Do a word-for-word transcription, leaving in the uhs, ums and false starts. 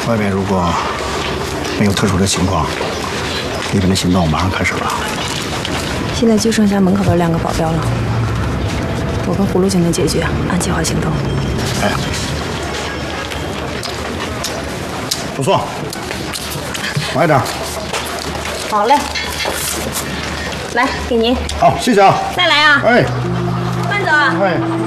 外边如果没有特殊的情况，里边的行动马上开始了。 现在就剩下门口的两个保镖了，我跟葫芦就能解决，按计划行动。 哎，不错，慢一点。 好嘞，来给您。 好，谢谢啊。 再来啊。 哎， 慢走啊。 哎。